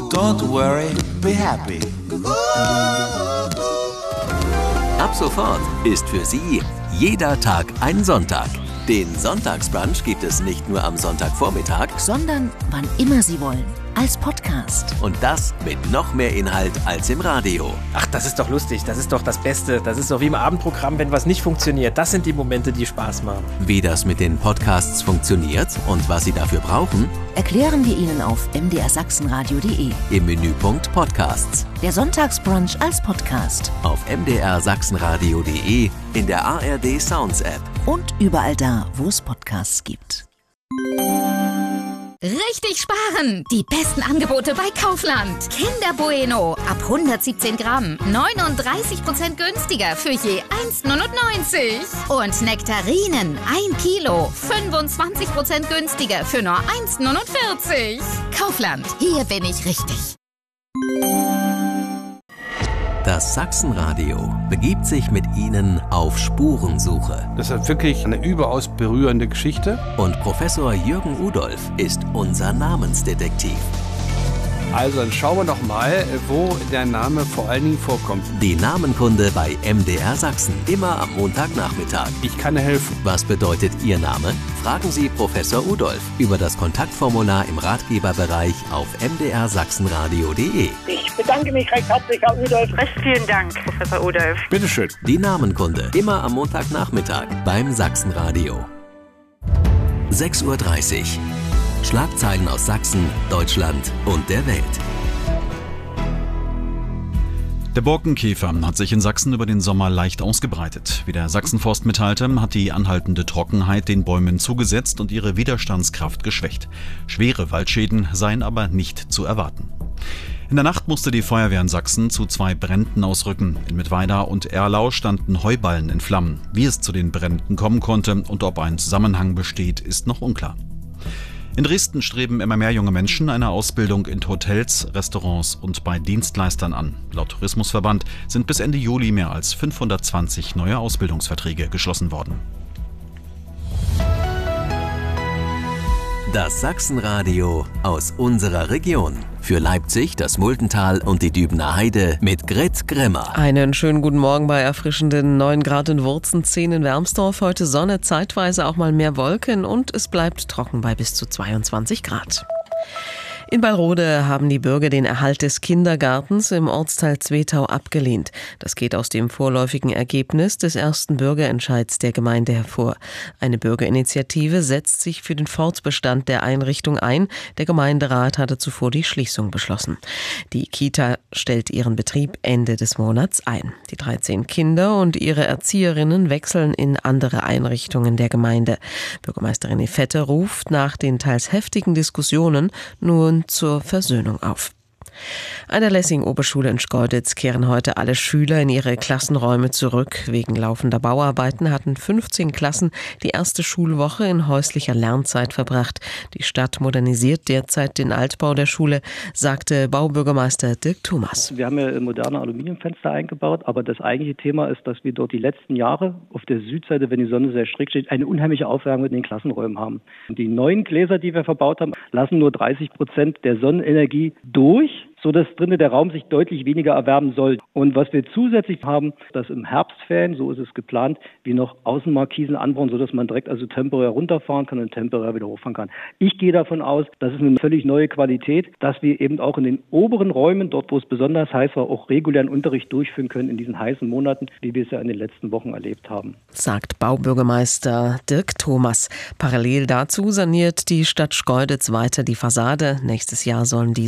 Don't worry, be happy. Ab sofort ist für Sie jeder Tag ein Sonntag. Den Sonntagsbrunch gibt es nicht nur am Sonntagvormittag, sondern wann immer Sie wollen, als Podcast. Und das mit noch mehr Inhalt als im Radio. Ach, das ist doch lustig, das ist doch das Beste. Das ist doch wie im Abendprogramm, wenn was nicht funktioniert. Das sind die Momente, die Spaß machen. Wie das mit den Podcasts funktioniert und was Sie dafür brauchen, erklären wir Ihnen auf mdrsachsenradio.de. Im Menüpunkt Podcasts. Der Sonntagsbrunch als Podcast. Auf mdrsachsenradio.de, in der ARD Sounds App. Und überall da, wo es Podcasts gibt. Richtig sparen! Die besten Angebote bei Kaufland. Kinder Bueno ab 117 Gramm. 39% günstiger für je 1,99. Und Nektarinen 1 Kilo. 25% günstiger für nur 1,49. Kaufland, hier bin ich richtig. Das Sachsenradio begibt sich mit Ihnen auf Spurensuche. Das ist wirklich eine überaus berührende Geschichte. Und Professor Jürgen Udolf ist unser Namensdetektiv. Also dann schauen wir doch mal, wo der Name vor allen Dingen vorkommt. Die Namenkunde bei MDR Sachsen. Immer am Montagnachmittag. Ich kann helfen. Was bedeutet Ihr Name? Fragen Sie Professor Udolf über das Kontaktformular im Ratgeberbereich auf mdrsachsenradio.de. Ich bedanke mich recht herzlich, Herr Udolf. Recht vielen Dank, Professor Udolf. Bitteschön. Die Namenkunde. Immer am Montagnachmittag beim Sachsenradio. 6:30 Uhr. Schlagzeilen aus Sachsen, Deutschland und der Welt. Der Borkenkäfer hat sich in Sachsen über den Sommer leicht ausgebreitet. Wie der Sachsenforst mitteilte, hat die anhaltende Trockenheit den Bäumen zugesetzt und ihre Widerstandskraft geschwächt. Schwere Waldschäden seien aber nicht zu erwarten. In der Nacht musste die Feuerwehr in Sachsen zu 2 Bränden ausrücken. In Mittweida und Erlau standen Heuballen in Flammen. Wie es zu den Bränden kommen konnte und ob ein Zusammenhang besteht, ist noch unklar. In Dresden streben immer mehr junge Menschen eine Ausbildung in Hotels, Restaurants und bei Dienstleistern an. Laut Tourismusverband sind bis Ende Juli mehr als 520 neue Ausbildungsverträge geschlossen worden. Das Sachsenradio aus unserer Region. Für Leipzig, das Muldental und die Dübener Heide mit Grit Grimmer. Einen schönen guten Morgen bei erfrischenden 9 Grad in Wurzen, 10 in Wermsdorf. Heute Sonne, zeitweise auch mal mehr Wolken und es bleibt trocken bei bis zu 22 Grad. In Ballrode haben die Bürger den Erhalt des Kindergartens im Ortsteil Zwetau abgelehnt. Das geht aus dem vorläufigen Ergebnis des ersten Bürgerentscheids der Gemeinde hervor. Eine Bürgerinitiative setzt sich für den Fortbestand der Einrichtung ein. Der Gemeinderat hatte zuvor die Schließung beschlossen. Die Kita stellt ihren Betrieb Ende des Monats ein. Die 13 Kinder und ihre Erzieherinnen wechseln in andere Einrichtungen der Gemeinde. Bürgermeisterin Effette ruft nach den teils heftigen Diskussionen nun zur Versöhnung auf. An der Lessing-Oberschule in Schkeuditz kehren heute alle Schüler in ihre Klassenräume zurück. Wegen laufender Bauarbeiten hatten 15 Klassen die erste Schulwoche in häuslicher Lernzeit verbracht. Die Stadt modernisiert derzeit den Altbau der Schule, sagte Baubürgermeister Dirk Thomas. Wir haben ja moderne Aluminiumfenster eingebaut, aber das eigentliche Thema ist, dass wir dort die letzten Jahre auf der Südseite, wenn die Sonne sehr schräg steht, eine unheimliche Aufwärmung in den Klassenräumen haben. Die neuen Gläser, die wir verbaut haben, lassen nur 30% der Sonnenenergie durch, sodass drinnen der Raum sich deutlich weniger erwärmen soll. Und was wir zusätzlich haben, dass im Herbstferien, so ist es geplant, wir noch Außenmarkisen anbauen, sodass man direkt also temporär runterfahren kann und temporär wieder hochfahren kann. Ich gehe davon aus, das ist eine völlig neue Qualität, dass wir eben auch in den oberen Räumen, dort wo es besonders heiß war, auch regulären Unterricht durchführen können in diesen heißen Monaten, wie wir es ja in den letzten Wochen erlebt haben. Sagt Baubürgermeister Dirk Thomas. Parallel dazu saniert die Stadt Schkeuditz weiter die Fassade. Nächstes Jahr sollen die